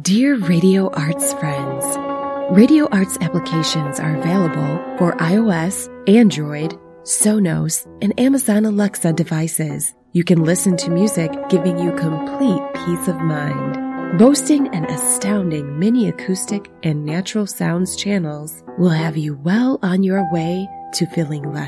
Dear Radio Arts friends, Radio Arts applications are available for iOS, Android, Sonos, and Amazon Alexa devices. You can listen to music giving you complete peace of mind. Boasting an astounding mini acoustic and natural sounds channels will have you well on your way to feeling less